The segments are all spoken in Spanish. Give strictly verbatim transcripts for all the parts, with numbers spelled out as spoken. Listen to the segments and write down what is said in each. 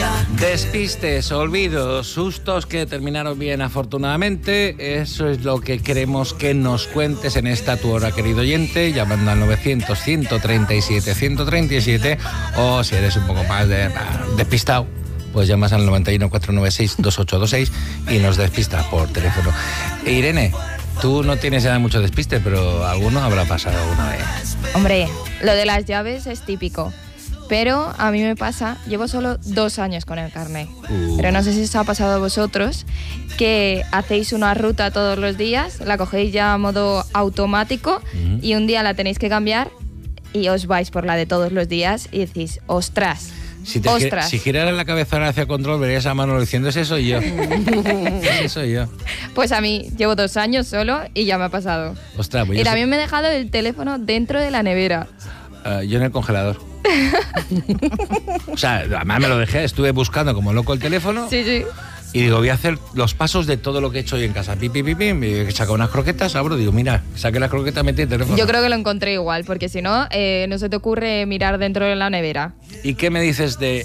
Despistes, olvidos, sustos que terminaron bien afortunadamente. Eso es lo que queremos que nos cuentes en esta tu hora, querido oyente, llamando al novecientos, ciento treinta y siete, ciento treinta y siete, o si eres un poco más de, despistado, pues llamas al noventa y uno, cuatrocientos noventa y seis, veintiocho veintiséis y nos despistas por teléfono. E Irene, tú no tienes ya mucho despiste, pero alguno habrá pasado alguna vez. Hombre, lo de las llaves es típico. Pero a mí me pasa, llevo solo dos años con el carnet, uh. pero no sé si os ha pasado a vosotros, que hacéis una ruta todos los días, la cogéis ya a modo automático uh-huh. y un día la tenéis que cambiar y os vais por la de todos los días y decís, ostras, si te ostras. Si giraras la cabeza ahora hacia control, verías a Manolo diciendo, ese soy yo. Ese soy yo. Pues a mí, llevo dos años solo y ya me ha pasado. Ostras, pues y también sé... me he dejado el teléfono dentro de la nevera. Uh, yo en el congelador. O sea, además me lo dejé, estuve buscando como loco el teléfono. Sí, sí. Y digo, voy a hacer los pasos de todo lo que he hecho hoy en casa. Pim, pim, pim, pim. Y saco unas croquetas, abro, digo, mira, saqué las croquetas, metí el teléfono. Yo creo que lo encontré igual, porque si no, eh, no se te ocurre mirar dentro de la nevera. ¿Y qué me dices de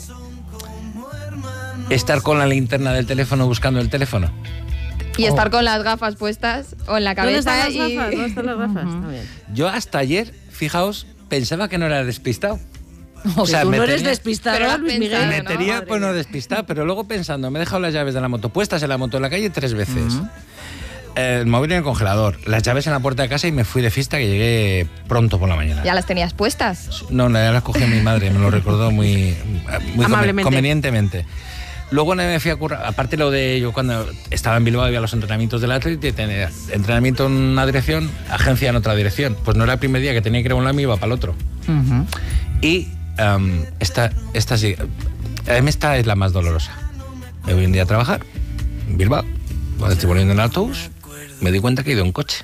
estar con la linterna del teléfono buscando el teléfono? Y oh. estar con las gafas puestas o en la cabeza. ¿Dónde están las y... gafas? ¿Dónde están las gafas? Uh-huh. Está bien. Yo hasta ayer, fijaos, pensaba que no era despistado. O sea, tú no eres tenía, despistado, pero Luis pensado, Miguel. Me tenía, ¿no? pues no despistado, pero luego pensando, me he dejado las llaves de la moto puestas en la moto en la calle tres veces. Uh-huh. El móvil en el congelador, las llaves en la puerta de casa y me fui de fiesta, que llegué pronto por la mañana. ¿Ya las tenías puestas? No, ya las cogí mi madre, me lo recordó muy, muy amablemente, convenientemente. Luego me fui a currar, aparte lo de yo cuando estaba en Bilbao había los entrenamientos del Atleti, tenía entrenamiento en una dirección, agencia en otra dirección. Pues no era el primer día que tenía que ir a un lado y iba para el otro. Uh-huh. Y um, esta, esta sí, esta es la más dolorosa. Me voy un día a trabajar en Bilbao, cuando estoy volviendo en el autobús, me di cuenta que he ido en coche.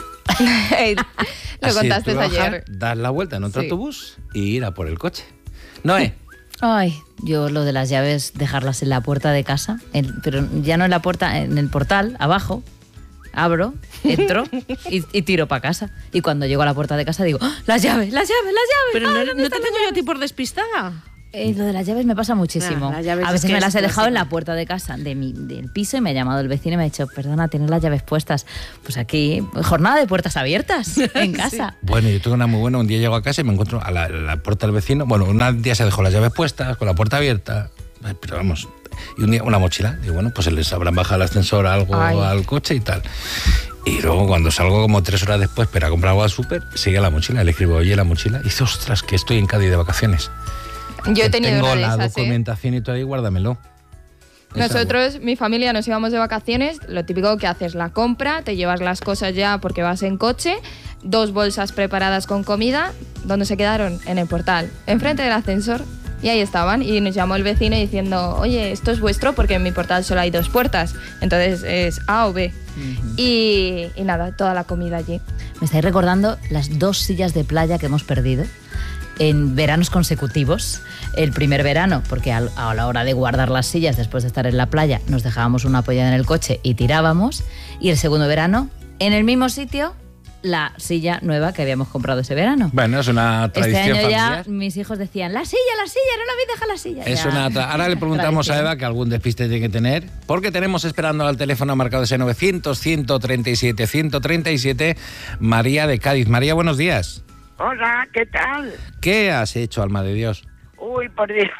Lo Así, contaste bajar, ayer. Dar la vuelta en otro sí. autobús y ir a por el coche. Noé. Ay, yo lo de las llaves, dejarlas en la puerta de casa, en, pero ya no en la puerta, en el portal, abajo, abro, entro y, y tiro para casa. Y cuando llego a la puerta de casa digo, ¡oh, las llaves, las llaves, las llaves! Pero ah, no, no te tengo yo a ti por despistada. Eh, lo de las llaves me pasa muchísimo. Ah, a veces me las he dejado clásico. en la puerta de casa de mi, del piso y me ha llamado el vecino y me ha dicho, perdona, tienes las llaves puestas. Pues aquí, jornada de puertas abiertas en casa. Sí. Bueno, yo tengo una muy buena. Un día llego a casa y me encuentro a la, a la puerta del vecino. Bueno, un día se dejó las llaves puestas, con la puerta abierta. Pero vamos, y un día una mochila. Digo, bueno, pues se les habrán bajado el ascensor algo Ay. al coche y tal. Y luego cuando salgo como tres horas después para comprar algo al súper, sigue la mochila. Le escribo, oye, la mochila. Y dice, ostras, que estoy en Cádiz de vacaciones. Yo he tenido Tengo una de la esas, documentación ¿eh? y todo ahí, guárdamelo. Nosotros, mi familia, nos íbamos de vacaciones. Lo típico que haces, la compra, te llevas las cosas ya porque vas en coche, dos bolsas preparadas con comida. ¿Dónde se quedaron? En el portal, enfrente del ascensor. Y ahí estaban, y nos llamó el vecino diciendo, oye, esto es vuestro porque en mi portal solo hay dos puertas, entonces es A o B. Uh-huh. y, y nada, toda la comida allí. Me estáis recordando las dos sillas de playa que hemos perdido en veranos consecutivos. El primer verano, porque a la hora de guardar las sillas después de estar en la playa, nos dejábamos una apoyada en el coche y tirábamos. Y el segundo verano, en el mismo sitio, la silla nueva que habíamos comprado ese verano. Bueno, es una tradición Este año familiar. ya mis hijos decían, la silla, la silla, no la habéis dejado la silla. Es ya. una tra- Ahora le preguntamos tradición. a Eva que algún despiste tiene que tener, porque tenemos esperando al teléfono marcado ese novecientos, ciento treinta y siete, ciento treinta y siete, María de Cádiz. María, buenos días. Hola, ¿qué tal? ¿Qué has hecho, alma de Dios? Uy, por Dios.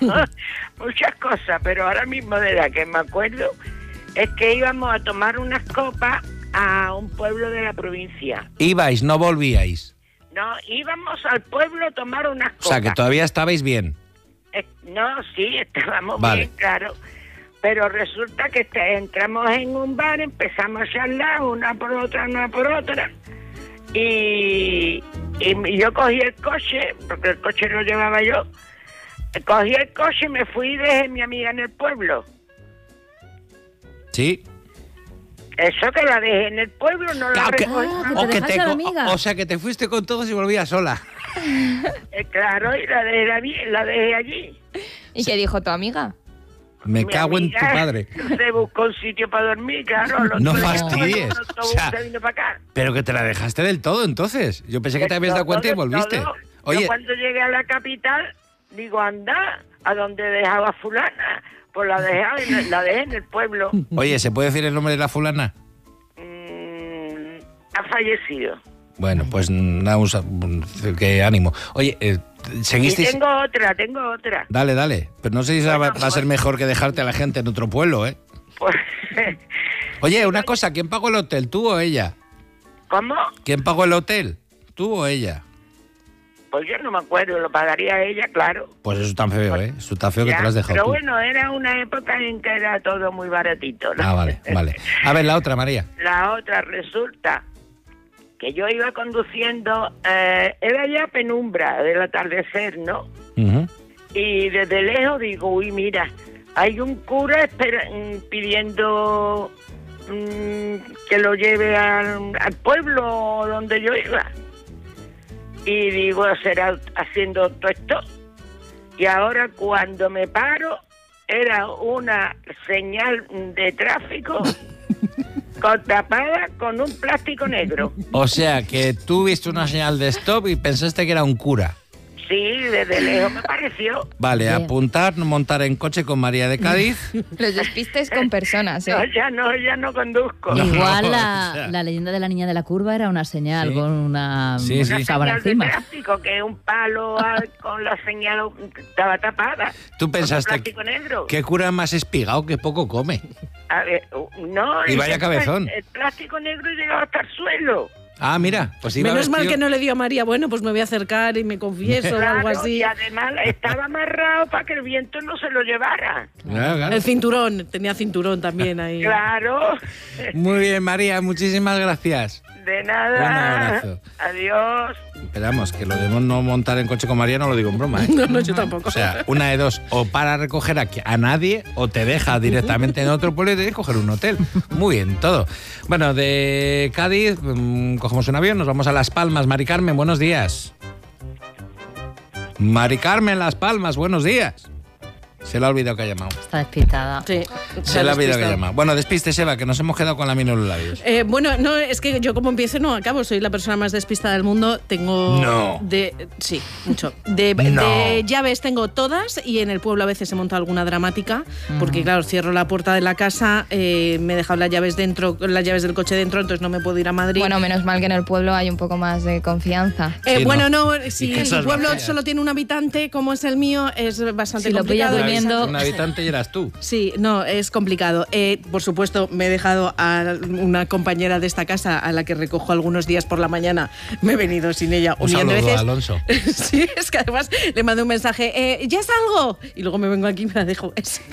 Muchas cosas, pero ahora mismo de la que me acuerdo es que íbamos a tomar unas copas a un pueblo de la provincia. Ibais, no volvíais. No, íbamos al pueblo a tomar unas copas. O sea, que todavía estabais bien. Eh, no, sí, estábamos vale. bien, claro. Pero resulta que te, entramos en un bar, empezamos a charlar una por otra, una por otra. Y, y yo cogí el coche, porque el coche lo llevaba yo. Cogí el coche y me fui y dejé a mi amiga en el pueblo. Sí. Eso que la dejé en el pueblo, no la Claro, que- recogí. Ah, que o, te que dejaste te a la co- amiga. o sea, que te fuiste con todos y volvías sola. Eh, claro, y la dejé, allí, la dejé allí. ¿Y qué dijo tu amiga? Me Mi cago en tu amiga padre. Se buscó un sitio para dormir, claro. Los No otros fastidies, días, el autobús o sea, se vino para acá. Pero que te la dejaste del todo, entonces. Yo pensé que te habías dado cuenta y Todo, volviste. todo. Oye, Yo cuando llegué a la capital, digo, anda, a donde dejaba fulana, pues la dejaba en, la dejé en el pueblo. Oye, ¿se puede decir el nombre de la fulana? Mm, ha fallecido. Bueno, pues nada, qué ánimo. Oye, eh, ¿seguisteis? Y tengo otra, tengo otra. Dale, dale. Pero no sé si bueno, va, va a ser mejor que dejarte a la gente en otro pueblo, ¿eh? Pues, Oye, una cosa, ¿quién pagó el hotel? ¿Tú o ella? ¿Cómo? ¿Quién pagó el hotel? ¿Tú o ella? Pues yo no me acuerdo, lo pagaría ella, claro. Pues eso es tan feo, ¿eh? Eso está feo Ya, que te lo has dejado pero tú. bueno, era una época en que era todo muy baratito, ¿no? Ah, vale, vale. A ver, la otra, María. La otra, resulta que yo iba conduciendo, eh, era ya penumbra del atardecer, ¿no? Uh-huh. Y desde lejos digo, uy, mira, hay un cura espera, pidiendo mmm, que lo lleve al, al pueblo donde yo iba. Y digo, será haciendo todo esto. Y ahora cuando me paro, era una señal de tráfico con, tapada con un plástico negro. O sea, que tú viste una señal de stop y pensaste que era un cura. Sí, desde lejos me pareció. Vale, Bien. apuntar, montar en coche con María de Cádiz. Los despistes con personas, ¿eh? No, ya no, ya no conduzco. No. Igual la, o sea. la leyenda de la niña de la curva era una señal Sí. con una, Sí, una sí. Una sábana señal de encima. plástico, que un palo al- con la señal estaba tapada. Tú con pensaste, plástico negro. ¿qué cura más espigado que poco come? A ver, uh, no, Y el- vaya cabezón. El, plástico negro llegaba hasta el suelo. Ah, mira, pues iba Menos mal vestido- que no le dio a María, bueno, pues me voy a acercar y me confieso o algo Claro, así. y además estaba amarrado para que el viento no se lo llevara. Claro, claro. El cinturón, tenía cinturón también ahí. Claro. Muy bien, María, muchísimas gracias. De nada. Un abrazo. Adiós. Esperamos, que lo de no montar en coche con María no lo digo en broma, ¿eh? No, no, yo tampoco. O sea, una de dos, o para recoger a, a nadie, o te deja directamente en otro pueblo y te que coger un hotel. Muy bien, todo. Bueno, de Cádiz mmm, cogemos un avión, nos vamos a Las Palmas. Mari Carmen, buenos días. Mari Carmen, Las Palmas, buenos días. Se le ha olvidado que ha llamado. Está despistada. Sí, Se le ha olvidado que ha despistado. llamado. Bueno, despiste, Seba, que nos hemos quedado con la mina en los labios. Eh, bueno, no, es que yo como empiezo no acabo, soy la persona más despistada del mundo, tengo... No. De, sí, mucho. De, No. de llaves tengo todas y en el pueblo a veces he montado alguna dramática, porque claro, cierro la puerta de la casa, eh, me he dejado las llaves dentro, las llaves del coche dentro, entonces no me puedo ir a Madrid. Bueno, menos mal que en el pueblo hay un poco más de confianza. Eh, Sí, bueno, no. no, si Y que el esas pueblo vacías. solo tiene un habitante como es el mío, es bastante Si lo pillas complicado. durmiendo- Un habitante y eras tú. Sí, no, es complicado. Eh, por supuesto, me he dejado a una compañera de esta casa a la que recojo algunos días por la mañana. Me he venido sin ella Un un millón de saludo, veces. Alonso. Sí, es que además le mando un mensaje, eh, ya salgo. Y luego me vengo aquí y me la dejo. Eso,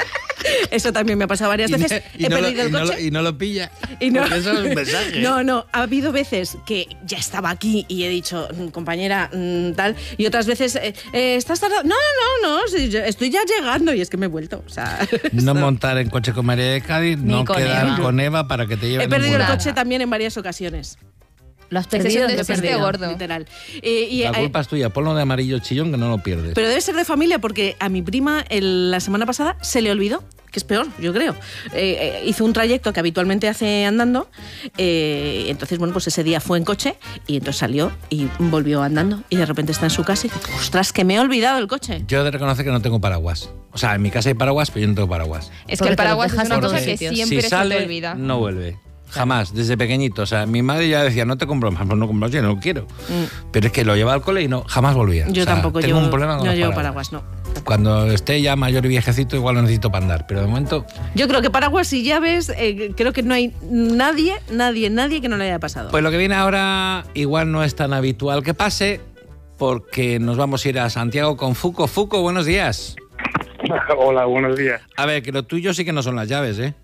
eso también me ha pasado varias Y, veces. y he no lo, perdido y el no lo- coche. y no lo pilla. Y no, Porque eso es un mensaje. no, no, ha habido veces que ya estaba aquí y he dicho, "Mm, compañera, mm, tal, y otras veces, eh, eh, ¿estás tardando? No, no, no, sí, yo estoy ya llegando y es que me he vuelto. O sea, No montar en coche con María de Cádiz, Ni no con quedar Eva. con Eva para que te lleven he perdido el ninguna. coche también en varias ocasiones. Lo has Ese es perdido. un lo he despiste perdido. gordo. Literal. Eh, y, La eh, culpa es tuya, ponlo de amarillo chillón que no lo pierdes. pero debe ser de familia porque a mi prima el- la semana pasada se le olvidó, que es peor, yo creo. Eh, eh, hizo un trayecto que habitualmente hace andando, eh, entonces, bueno, pues ese día fue en coche y entonces salió y volvió andando y de repente está en su casa y dice, ostras, que me he olvidado el coche. Yo he de reconocer que no tengo paraguas. O sea, en mi casa hay paraguas, pero yo no tengo paraguas. Es Porque que el te lo paraguas es dejas una en cosa todos que sitios. siempre si se sale, te olvida. no vuelve. Jamás, desde pequeñito. O sea, mi madre ya decía, no te compro más, pues no compro, yo no lo quiero. Pero es que lo llevaba al cole y no, jamás volvía. Mm. Yo O sea, tampoco, tengo yo un problema con no los llevo paraguas. paraguas, no. Cuando esté ya mayor y viejecito, igual lo necesito para andar. Pero de momento, Yo creo que paraguas y llaves, eh, creo que no hay nadie, nadie, nadie que no le haya pasado. pues lo que viene ahora igual no es tan habitual que pase, porque nos vamos a ir a Santiago con Fuco. Fuco, buenos días. Hola, buenos días. A ver, que lo tuyo sí que no son las llaves, ¿eh?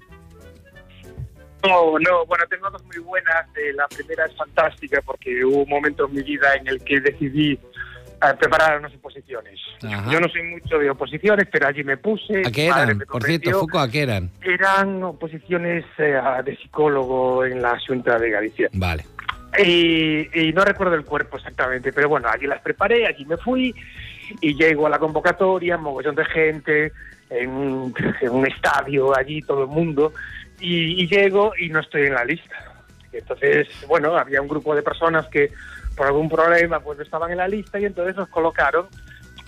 No, no, bueno, tengo dos muy buenas. Eh, la primera es fantástica porque hubo un momento en mi vida en el que decidí eh, preparar unas oposiciones. Ajá. Yo no soy mucho de oposiciones, pero allí me puse. ¿A qué mi madre eran? me Por cierto, convenció. Fuco, ¿a qué eran? Eran oposiciones eh, de psicólogo en la Xunta de Galicia. Vale. Y, y no recuerdo el cuerpo exactamente, pero bueno, allí las preparé, allí me fui y llego a la convocatoria, mogollón de gente, en un, en un estadio, allí todo el mundo, y, y llego y no estoy en la lista. Entonces, bueno, había un grupo de personas que por algún problema pues no estaban en la lista y entonces nos colocaron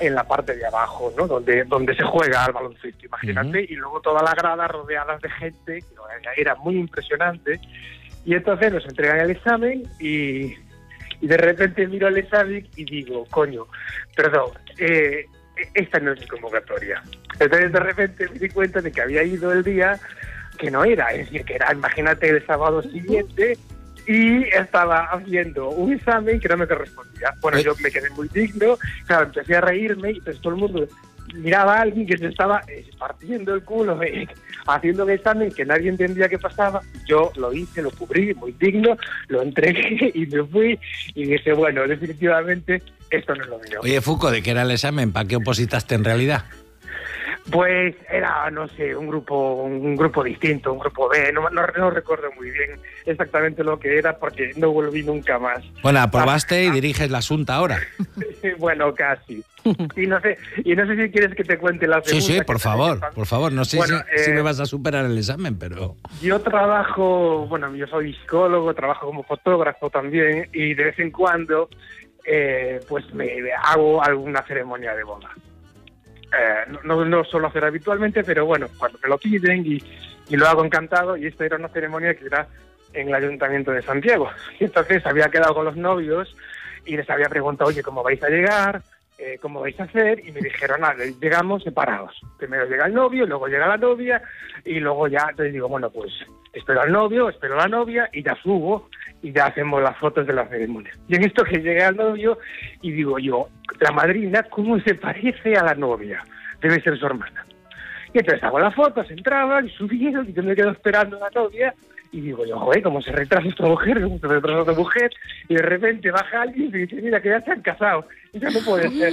en la parte de abajo, ¿no? Donde, donde se juega al baloncesto, imagínate, uh-huh. y luego toda la grada rodeadas de gente, que era muy impresionante, y entonces nos entregan el examen y, y de repente miro el examen y digo, coño, perdón, eh, esta no es mi convocatoria. Entonces de repente me di cuenta de que había ido el día que no era, es decir, que era, imagínate, el sábado siguiente, y estaba haciendo un examen que no me correspondía. Bueno, yo me quedé muy digno, claro, empecé a reírme y entonces todo el mundo miraba a alguien que se estaba eh, partiendo el culo, eh, haciendo un examen que nadie entendía qué pasaba. Yo lo hice, lo cubrí, muy digno, lo entregué y me fui y dije, bueno, definitivamente esto no es lo mío. Oye, Fuco, ¿de qué era el examen? ¿Para qué opositaste en realidad? Pues era, no sé, un grupo un grupo distinto, un grupo B, no, no, no recuerdo muy bien exactamente lo que era porque no volví nunca más. Bueno, aprobaste ah, y diriges la asunta ahora. Bueno, casi. Y no sé y no sé si quieres que te cuente la segunda. Sí, sí, por favor, por favor. No sé bueno, si, eh, si me vas a superar el examen, pero... Yo trabajo, bueno, yo soy psicólogo, trabajo como fotógrafo también y de vez en cuando eh, pues me hago alguna ceremonia de boda. Eh, no, no, no suelo hacer habitualmente, pero bueno, cuando me lo piden y, y lo hago encantado, y esta era una ceremonia que era en el Ayuntamiento de Santiago. Y entonces había quedado con los novios y les había preguntado, oye, ¿cómo vais a llegar? Eh, ¿Cómo vais a hacer? Y me dijeron, nada, llegamos separados. Primero llega el novio, luego llega la novia, y luego ya, entonces digo, bueno, pues espero al novio, espero a la novia, y ya subo, y ya hacemos las fotos de la ceremonia. Y en esto que llegué al novio, y digo yo, la madrina, ¿cómo se parece a la novia? Debe ser su hermana. Y entonces hago las fotos, entraban, y subieron, y yo me quedo esperando a la novia, y digo yo, joder, ¿cómo se retrasa esta mujer? ¿Cómo se retrasa esta mujer? Y de repente baja alguien y dice, mira, que ya se han casado. Y ya no puede ser.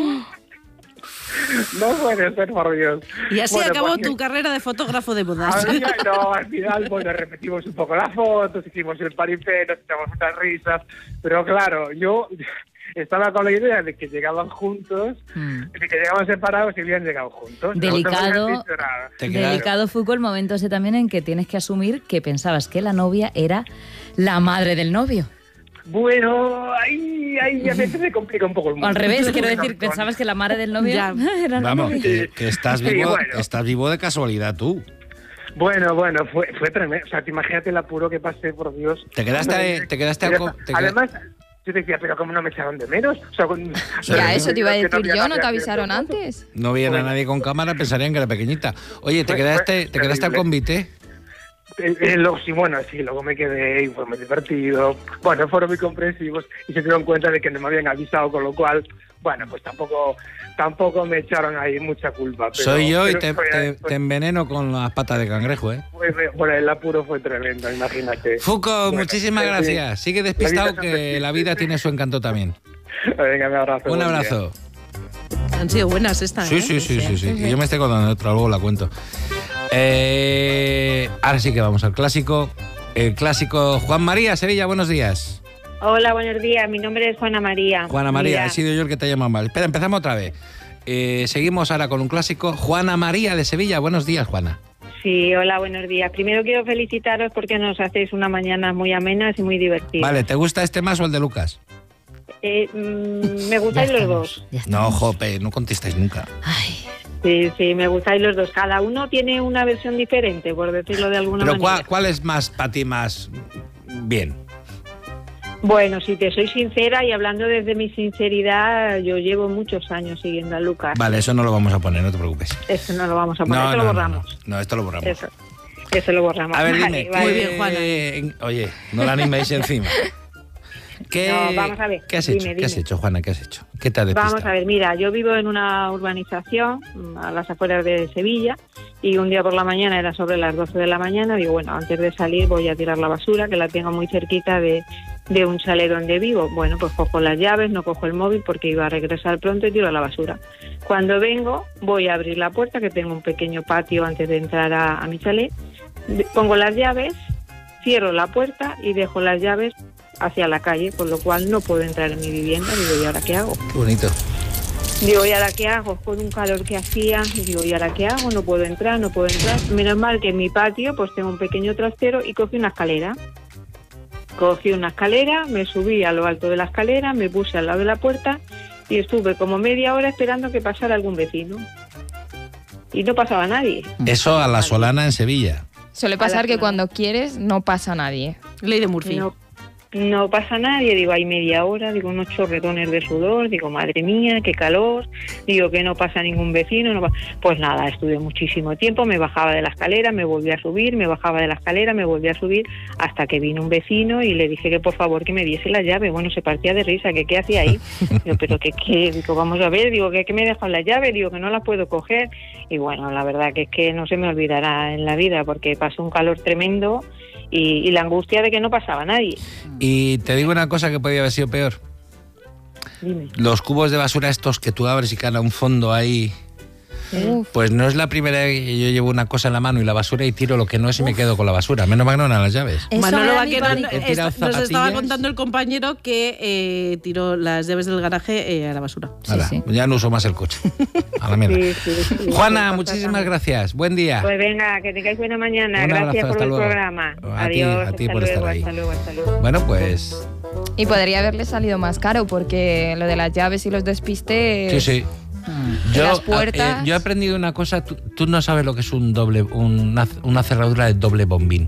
No puede ser, por Dios. Y así bueno, acabó porque... tu carrera de fotógrafo de bodas. Ver, no, al final, bueno, repetimos un poco las fotos, hicimos el paripé, nos echamos unas risas, pero claro, yo estaba con la idea de que llegaban juntos, mm. de que llegaban separados y habían llegado juntos. Delicado, no delicado fue el momento ese también en que tienes que asumir que pensabas que la novia era la madre del novio. Bueno, ahí, ahí a veces me complica un poco el mundo. Al revés, quiero decir, pensabas que la madre del novio ya. era la Vamos, novia. Que, que estás vivo, sí, bueno. estás vivo de casualidad tú. Bueno, bueno, fue, fue tremendo. O sea, te imagínate el apuro que pasé, por Dios. Te quedaste, te quedaste al co- te Además, yo te decía, pero ¿cómo no me echaron de menos? O sea, con, ya, eso te iba a decir yo, ¿no te avisaron antes? No viene bueno. a nadie con cámara, pensarían que era pequeñita. Oye, ¿te quedaste, te quedaste al convite? Eh, eh, lo, sí, bueno, sí, luego me quedé y fue muy divertido. Bueno, fueron muy comprensivos y se dieron cuenta de que no me habían avisado, con lo cual, bueno, pues tampoco tampoco me echaron ahí mucha culpa. Pero, Soy yo pero y te, fue, te, fue, te enveneno con las patas de cangrejo, ¿eh? Fue, bueno, el apuro fue tremendo, imagínate. Fuco, bueno, muchísimas eh, gracias. Sigue despistado la que la vida tiene su encanto también. Venga, un abrazo. Un abrazo. Día. Han sido buenas estas, sí, ¿eh? Sí, sí, sí, sí, sí. Y yo me estoy contando otra, luego la cuento. Eh, ahora sí que vamos al clásico. El clásico Juan María, Sevilla, buenos días. Hola, buenos días. Mi nombre es Juana María. Juana María, Mira. he sido yo el que te ha llamado mal. Espera, empezamos otra vez. Eh, seguimos ahora con un clásico. Juana María de Sevilla, buenos días, Juana. Sí, hola, buenos días. Primero quiero felicitaros porque nos hacéis una mañana muy amenas y muy divertidas. Vale, ¿te gusta este más o el de Lucas? Eh, mmm, me gustáis los dos. No, jope, no contestáis nunca. Ay. Sí, sí, me gustáis los dos. Cada uno tiene una versión diferente, por decirlo de alguna Pero manera. ¿cuál, ¿cuál es más para ti más bien? Bueno, si te soy sincera y hablando desde mi sinceridad, yo llevo muchos años siguiendo a Lucas. Vale, eso no lo vamos a poner, no te preocupes. Eso no lo vamos a poner, no, esto no, lo borramos. No, no. no, esto lo borramos. Eso, eso lo borramos. A ver, dime. Vale, vale. Muy bien, Juana. Eh, oye, no la animéis encima. ¿Qué, No, vamos a ver. ¿Qué has Dime, hecho? dime. ¿Qué has hecho, Juana? ¿Qué has hecho? ¿Qué te ha despistado? Vamos a ver, mira, yo vivo en una urbanización a las afueras de Sevilla y un día por la mañana, era sobre las doce de la mañana, digo, bueno, antes de salir voy a tirar la basura, que la tengo muy cerquita de, de un chalet donde vivo. Bueno, pues cojo las llaves, no cojo el móvil porque iba a regresar pronto y tiro la basura. Cuando vengo, voy a abrir la puerta, que tengo un pequeño patio antes de entrar a, a mi chalet, pongo las llaves, cierro la puerta y dejo las llaves hacia la calle, con lo cual no puedo entrar en mi vivienda. Digo, ¿y ahora qué hago? Qué bonito. Digo, ¿y ahora qué hago? Con un calor que hacía, digo, ¿y ahora qué hago? No puedo entrar, no puedo entrar. Menos mal que en mi patio pues tengo un pequeño trastero y cogí una escalera. Cogí una escalera, me subí a lo alto de la escalera, me puse al lado de la puerta y estuve como media hora esperando que pasara algún vecino. Y no pasaba nadie. Eso a la Solana en Sevilla. Suele pasar que cuando quieres no pasa nadie. Ley de Murphy. No, no pasa nadie, digo, hay media hora, digo, unos chorretones de sudor, digo, madre mía, qué calor, digo, que no pasa ningún vecino, no pa-. Pues nada, estuve muchísimo tiempo, me bajaba de la escalera, me volví a subir, me bajaba de la escalera, me volví a subir, hasta que vino un vecino y le dije que por favor que me diese la llave. Bueno, se partía de risa, que qué hacía ahí. Digo, pero que qué, digo, vamos a ver, digo, que, que me dejan la llave, digo, que no la puedo coger. Y bueno, la verdad que es que no se me olvidará en la vida, porque pasó un calor tremendo. Y, y la angustia de que no pasaba nadie. Y te digo una cosa que podía haber sido peor. Dime. Los cubos de basura estos que tú abres y queda un fondo ahí. Uf. Pues no es la primera vez que yo llevo una cosa en la mano y la basura y tiro lo que no es y me quedo con la basura. Menos mal que no eran las llaves. Eso Manolo era mi Vaquero pánico. He tirado es- nos estaba zapatillas. contando el compañero que eh, tiró las llaves del garaje eh, a la basura. Sí, Hala, sí. ya no uso más el coche. A la mierda. Sí, sí, sí, Juana, sí, muchísimas exactamente. gracias. Buen día. Pues venga, que tengáis buena mañana. Un Gracias abrazo, por hasta el luego. programa. A ti, Adiós, a ti hasta por luego, estar ahí. hasta luego, hasta luego. Bueno, pues Y podría haberle salido más caro porque lo de las llaves y los despistes... sí, sí. En Yo, las puertas... eh, yo he aprendido una cosa. Tú, tú no sabes lo que es un doble, una, una cerradura de doble bombín.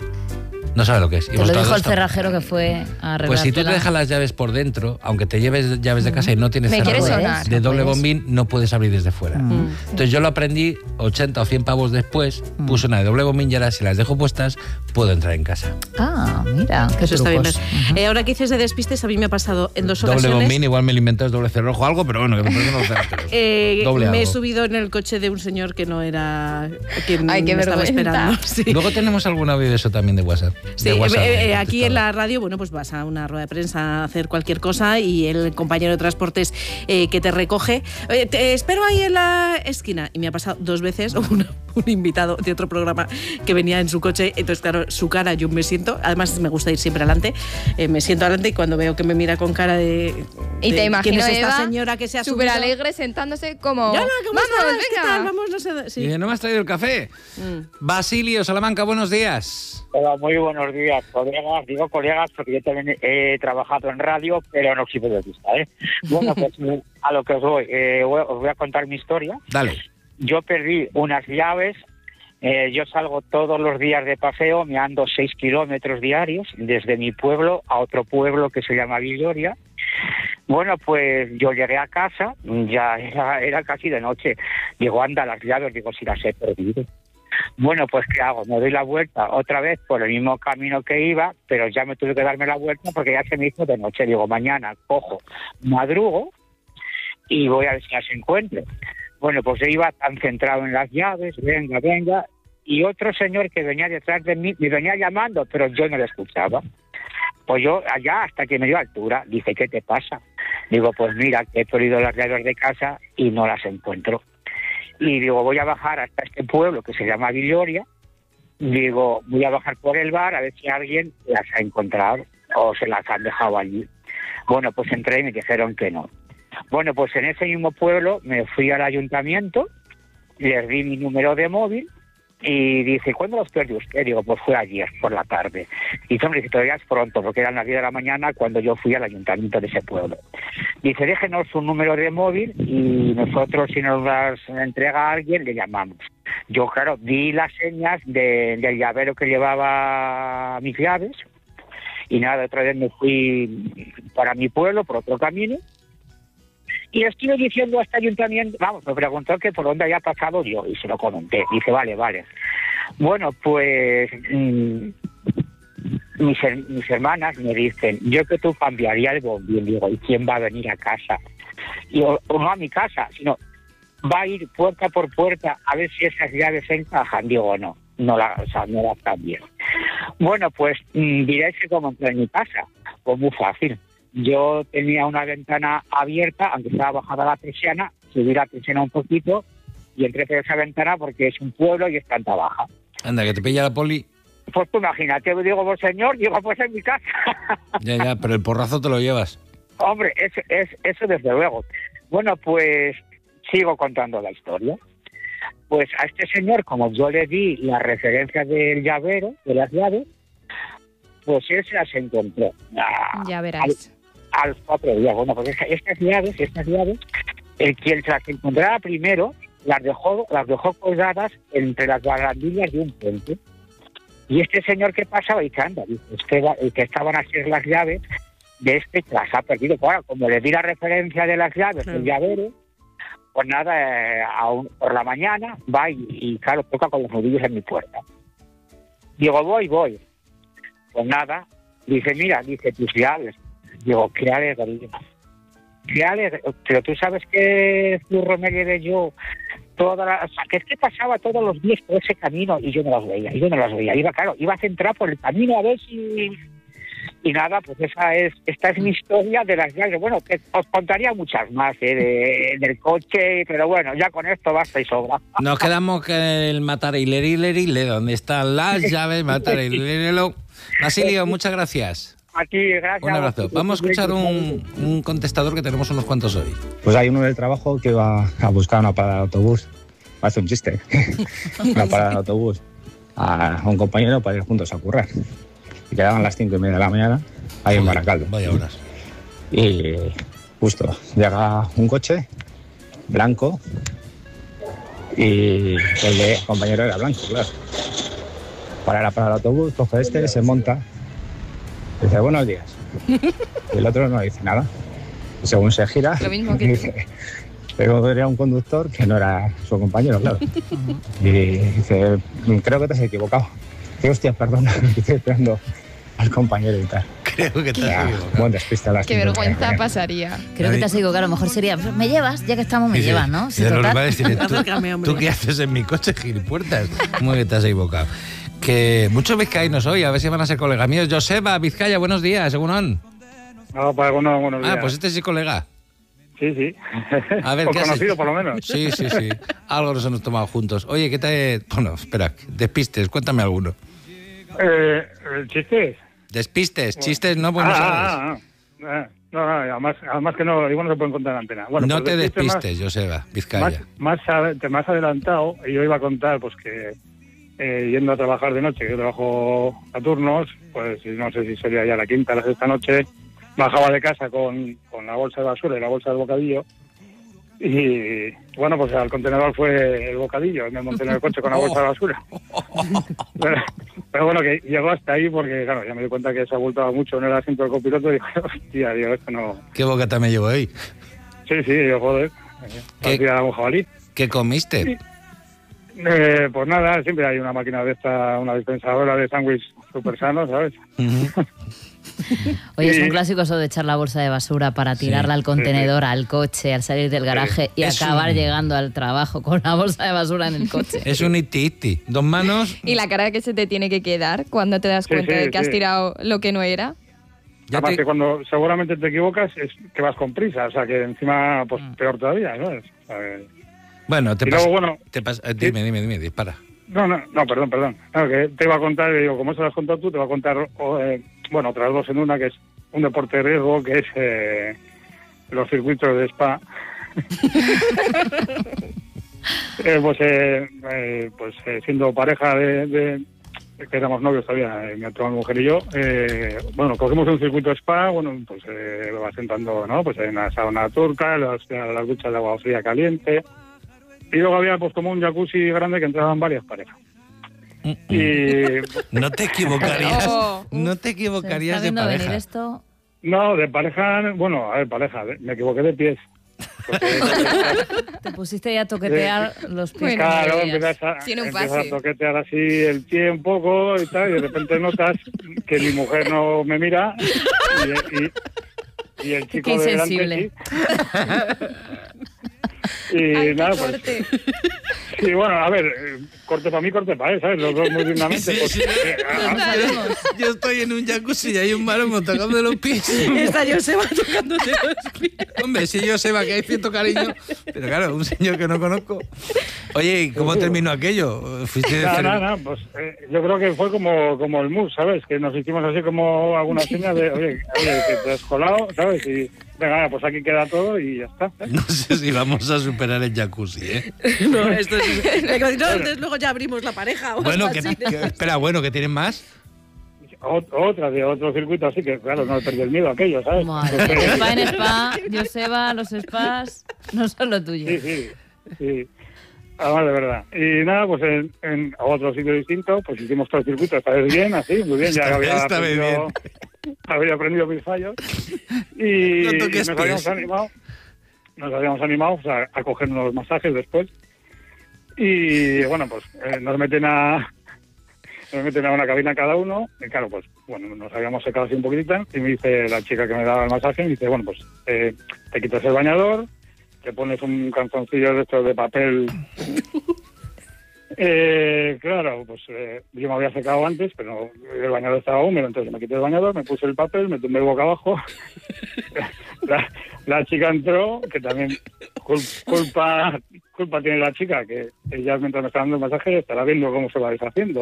No sabes lo que es. Y Te lo vosotros dijo el dos cerrajero que fue a arreglar. Pues si tú te dejas las llaves por dentro, aunque te lleves llaves de casa y no tienes Me quiere cerradura sonar. de doble No puedes. bombín, no puedes abrir desde fuera. Mm. Entonces yo lo aprendí ochenta o cien pavos después, puse una de doble bombín y ahora si las dejo puestas, puedo entrar en casa. Ah, mira, qué Eso está bien. trucos. ¿Ves? Eh, ahora que dices de despistes, a mí me ha pasado en dos Doble ocasiones. bombín, igual me lo inventas doble cerrojo algo, pero bueno, que me parece unos cerrajeros. Eh, Doble me he algo. subido en el coche de un señor que no era quien Ay, qué me estaba vergüenza. esperando. Sí. Luego tenemos algún audio de eso también de WhatsApp. Sí, de WhatsApp, eh, eh, de aquí en la contestador. radio, bueno, pues vas a una rueda de prensa a hacer cualquier cosa y el compañero de transportes eh, que te recoge, "Oye, te espero ahí en la esquina". Y me ha pasado dos veces un, un invitado de otro programa que venía en su coche, entonces claro, su cara, yo me siento, además me gusta ir siempre adelante, eh, me siento adelante y cuando veo que me mira con cara de... Y de, te imagino ¿quién es esta Eva, señora que se ha súper subido? alegre, sentándose como... Yala, ¿cómo ¡Vamos, estás? ¿Qué venga! tal? Vamos, no sé... Sí. Y dice, ¿no me has traído el café? Mm. Basilio, Salamanca, buenos días. Hola, muy buenos días, colegas. Digo colegas porque yo también he trabajado en radio, pero no soy periodista, ¿eh? Bueno, pues a lo que os voy, eh, os voy a contar mi historia. Dale. Yo perdí unas llaves, eh, yo salgo todos los días de paseo, me ando seis kilómetros diarios, desde mi pueblo a otro pueblo que se llama Villoria. Bueno, pues yo llegué a casa, ya era, era casi de noche. Digo, anda, las llaves, digo, si las he perdido. Bueno, pues ¿qué hago? Me doy la vuelta otra vez por el mismo camino que iba, pero ya me tuve que darme la vuelta porque ya se me hizo de noche. Digo, mañana cojo, madrugo y voy a ver si las encuentro. Bueno, pues yo iba tan centrado en las llaves, venga, venga, y otro señor que venía detrás de mí me venía llamando, pero yo no le escuchaba. Pues yo allá hasta que me dio altura, dije, ¿qué te pasa? Digo, pues mira, que he perdido las llaves de casa y no las encuentro. Y digo, voy a bajar hasta este pueblo que se llama Villoria. Digo, voy a bajar por el bar a ver si alguien las ha encontrado o se las han dejado allí. Bueno, pues entré y me dijeron que no. Bueno, pues en ese mismo pueblo me fui al ayuntamiento, les di mi número de móvil y dice, ¿cuándo los perdió usted? Digo, pues fue ayer por la tarde. Y hombre, dice, todavía es pronto, porque eran las diez de la mañana cuando yo fui al ayuntamiento de ese pueblo. Dice, déjenos un número de móvil y nosotros, si nos las entrega a alguien, le llamamos. Yo, claro, di las señas de, del llavero que llevaba mis llaves y nada, otra vez me fui para mi pueblo por otro camino. Y le estuve diciendo a este ayuntamiento, vamos, me preguntó que por dónde había pasado yo, y se lo comenté. Dice, vale, vale. Bueno, pues mmm, mis, mis hermanas me dicen, yo que tú cambiaría el bombín. Digo, ¿y quién va a venir a casa? Y o, o no a mi casa, sino va a ir puerta por puerta a ver si esas llaves se encajan. Digo, no, no la, o sea, no las cambio. Bueno, pues mmm, diréis que como entré en mi casa, pues muy fácil. Yo tenía una ventana abierta, aunque estaba bajada la persiana, subí la persiana un poquito y entré por esa ventana porque es un pueblo y es planta baja. Anda, que te pilla la poli. Pues tú imagínate, digo, pues señor, digo, pues en mi casa. Ya, ya, pero el porrazo te lo llevas. Hombre, es, es, eso desde luego. Bueno, pues sigo contando la historia. Pues a este señor, como yo le di la referencia del llavero, de las llaves, pues él se las encontró. Ah, Ya verás. Al, a los cuatro días. Bueno, pues esta- estas llaves, estas llaves, el quien se las encontrara primero, las dejó, las dejó colgadas entre las barandillas de un puente. Y este señor que pasaba dice, anda, dice, es que, va- que estaban así las llaves de este que las ha perdido. Claro, como le di la referencia de las llaves del llavero, pues nada, eh, aún por la mañana va y, y, claro, toca con los nudillos en mi puerta. Digo, voy, voy. Pues nada, dice, mira, dice, tus llaves. Digo, qué alegría. Qué alegría. Pero tú sabes que Zurro me llevé yo toda la... O sea, que es que pasaba todos los días por ese camino y yo no las veía, y yo no las veía. Iba, claro, iba a centrar por el camino a ver si... Y nada, pues esa es, esta es mi historia de las llaves. Bueno, que os contaría muchas más, ¿eh? de, del coche, pero bueno, ya con esto basta y sobra. Nos quedamos con el matarilerile, donde están las llaves, matarilerile. Basilio, muchas gracias. Aquí, gracias. Un abrazo. Vamos a escuchar un, un contestador que tenemos unos cuantos hoy. Pues hay uno del trabajo que va a buscar una parada de autobús. Hace un chiste. Una parada de autobús a un compañero para ir juntos a currar. Y quedaban las cinco y media de la mañana ahí en Baracaldo. Vaya horas. Y justo llega un coche blanco y el de compañero era blanco, claro. Para la parada del autobús, coge este, se monta. Dice, buenos días. Y el otro no dice nada. Y según se gira, Lo mismo que tú. dice, pero era un conductor que no era su compañero, claro. Y dice, creo que te has equivocado. Dice, hostia, perdona, estoy esperando al compañero y tal. Creo que te Ya, has equivocado. buen despiste a las Qué cinco de la vergüenza mañana. pasaría. Creo que te has equivocado. A lo mejor sería, me llevas, ya que estamos, me Dice- llevas, ¿no? Sí, dice, lo total. normal es decir, Acércame, ¿tú, hombre. ¿tú qué haces en mi coche, gilipuertas? ¿Cómo que te has equivocado? Que muchos vizcaínos hoy, a ver si van a ser colegas míos. Joseba, Vizcaya, buenos días, según No, para algunos buenos días. Ah, pues este sí colega. Sí, sí. A ver, Por ¿qué haces? conocido, por lo menos. Sí, sí, sí. Algo nos hemos tomado juntos. Oye, ¿qué te...? Bueno, espera, despistes, cuéntame alguno. Eh, ¿Chistes? Despistes, chistes no, pues no sabes. ah, ah, ah. No, no, además, además que no, igual no se pueden contar en antena. Bueno, No pues te despistes despistes, Joseba, Más, Vizcaya. más, más, ade- te- más adelantado, yo iba a contar pues que eh, yendo a trabajar de noche, que yo trabajo a turnos, pues no sé si sería ya la quinta o la sexta noche, bajaba de casa con, con la bolsa de basura y la bolsa del bocadillo. Y bueno, pues al contenedor fue el bocadillo, me monté en el coche con la bolsa de basura. Pero, pero bueno, que llegó hasta ahí porque, claro, ya me di cuenta que se abultaba mucho en el asiento del copiloto y dije, hostia, digo, esto no... ¿Qué bocata me llevo hoy? Sí, sí, yo, joder, parecía un jabalí. ¿Qué comiste? Eh, pues nada, siempre hay una máquina de esta, una dispensadora de sándwich súper sano, ¿sabes? Oye, es un Sí. clásico eso de echar la bolsa de basura para tirarla al contenedor, al coche, al salir del garaje y Es acabar un- llegando al trabajo con la bolsa de basura en el coche. Es un iti-iti. Dos manos. Y la cara que se te tiene que quedar cuando te das Sí, cuenta sí, de que has sí. tirado lo que no era. Ya Además te- que cuando seguramente te equivocas es que vas con prisa, o sea que encima, pues peor todavía, ¿no? O sea, que- Bueno, te Y pasa. luego, bueno, te pasa- eh, dime, dime, dime, dispara. No, no, no, perdón, perdón. No, que te iba a contar, digo, como eso lo has contado tú, te voy a contar, o, eh, bueno, otras dos en una, que es un deporte de riesgo, que es eh, los circuitos de Spa. Eh, pues eh, eh, pues eh, siendo pareja de, de- que éramos novios todavía, eh, mi actual mujer y yo, eh, bueno, cogimos un circuito de Spa, bueno, pues eh, lo vas entrando, ¿no? Pues en la sauna turca, las, las duchas de agua fría caliente, y luego había pues como un jacuzzi grande que entraban varias parejas. Y No te equivocarías. Oh. No te ¿Se equivocarías está de viendo venir pareja. esto? no, de pareja, bueno, a ver, pareja, de- me equivoqué de pies. Porque, Te pusiste ya a toquetear los pies. Bueno, con claro, medias. empiezas a, Tiene un empiezas pase. a toquetear así el pie un poco y tal, y de repente notas que mi mujer no me mira y, y, y el chico Qué de insensible. delante sí. Y Ay, qué nada, pues, corte. y bueno, a ver, eh, corte para mí, corte para él, ¿sabes? Los dos muy dignamente. Sí, pues, sí. eh, a- a- Yo, yo estoy en un jacuzzi y hay un maromo tocando los pies. Esta yo se va tocándote los pies. Hombre, si yo sé va que hay cierto cariño, pero claro, un señor que no conozco. Oye, ¿y cómo terminó aquello? ¿Fuiste de No, hacer- no, no, pues eh, yo creo que fue como, como el mus, ¿sabes? Que nos hicimos así como algunas señas de, oye, oye, que te has colado, ¿sabes? Y venga, pues aquí queda todo y ya está. ¿eh? No sé si vamos a superar el jacuzzi, ¿eh? No, esto es... No, entonces luego ya abrimos la pareja. o Bueno, algo que, así. que- espera, bueno, ¿que tienen más? ot- otra de otro circuito, así que claro, no perdí el miedo a aquello, ¿sabes? Madre. Entonces, Spa en spa, Joseba, los spas no son lo tuyo. sí, sí, sí. Además, de verdad. Y nada, pues en, en a otro sitio distinto, pues hicimos todo el circuito, esta vez bien, así, muy bien, ya Esta había vez, esta vez aprendido, había aprendido mis fallos. Y, No y toques nos habíamos pies. animado, nos habíamos animado pues, a, a coger unos masajes después. Y bueno, pues eh, nos meten a nos meten a una cabina cada uno, y claro, pues bueno, nos habíamos secado así un poquitito, y me dice la chica que me daba el masaje, me dice, bueno, pues eh, te quitas el bañador, te pones un calzoncillo de estos de papel. Eh, claro, pues eh, yo me había secado antes, pero el bañador estaba húmedo, entonces me quité el bañador, me puse el papel, me tumbé boca abajo. la, la chica entró, que también cul- culpa culpa tiene la chica, que ella mientras me está dando el masaje estará viendo cómo se va deshaciendo.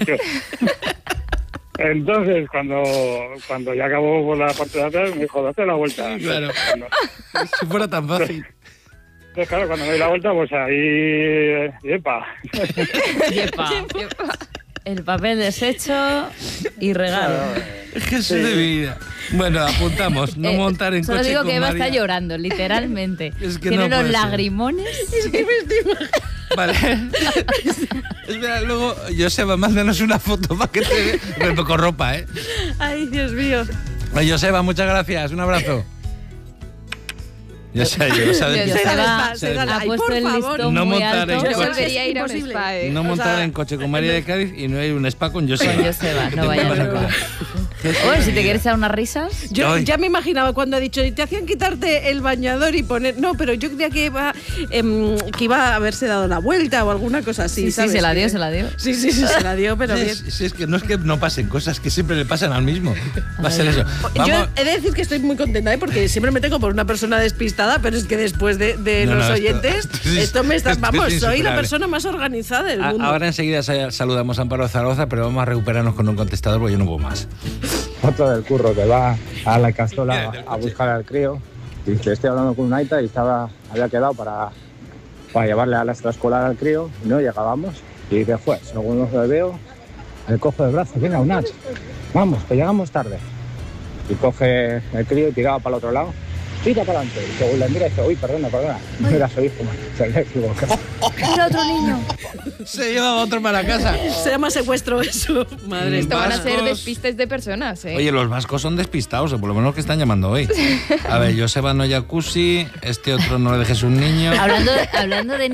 Entonces, cuando cuando ya acabó por la parte de atrás, me dijo, date la vuelta. Sí, claro. Cuando- Si fuera tan fácil. Entonces, claro, cuando me di la vuelta, pues ahí... eh, ¡Yepa! Yepa. El papel deshecho y regalo. Jesús de mi vida. Bueno, apuntamos. No Eh, montar en Solo coche digo con que Eva María. está llorando, literalmente. Es que Tiene no unos puede ser. lagrimones. Es que me estoy imaginando. Vale. Espera, luego, Joseba, mándanos una foto para que te vea con ropa, ¿eh? Ay, Dios mío. Oye, Joseba, muchas gracias. Un abrazo. Ya se ha ido, se ha Joseba despistado. se da la- ha Ay, puesto por el favor. listón No muy montar en alto. coche. Yo volvería a ir a un Imposible. spa, ¿eh? No O montar sea, en coche con María de Cádiz y no hay un spa con Joseba. Con Joseba, no vayas pasa loco. nada. Oye, si te quieres echar unas risas. Yo Ay. ya me imaginaba cuando ha dicho, te hacían quitarte el bañador y poner... No, pero yo creía que iba, em, que iba a haberse dado la vuelta o alguna cosa así, Sí, sí, ¿sabes? se la dio, Que- se la dio. Sí, sí, sí, se la dio, pero Sí, bien. sí, sí, es que no es que no pasen cosas, que siempre le pasan al mismo. Va a ser eso. Yo Vamos. he de decir que estoy muy contenta, ¿eh? Porque siempre me tengo por una persona despistada, pero es que después de, de No, los no, esto- oyentes, esto esto, es- me está... esto es Vamos, soy la insuperable. persona más organizada del A- mundo. Ahora enseguida sa- saludamos a Amparo Zaragoza, pero vamos a recuperarnos con un contestador porque yo no puedo más. Otro del curro que va a la castola a buscar al crío. Y dice, estoy hablando con un aita y estaba, había quedado para, para llevarle a la extraescolar al crío y no llegábamos. Y dice, pues, según lo veo, le cojo del brazo, venga, Unach, vamos, que llegamos tarde. Y coge el crío y tiraba para el otro lado. Tira para adelante. Y según le mira y dice, uy, perdona, perdona. No era su hijo, man. Se había equivocado. Era otro niño. Se lleva otro para casa. Se llama secuestro eso. Madre Esto van a Vascos. ser despistes de personas, ¿eh? Oye, los vascos son despistados, o por lo menos que están llamando hoy. A ver, Joseba no jacuzzi, este otro no le dejes un niño. Hablando, hablando de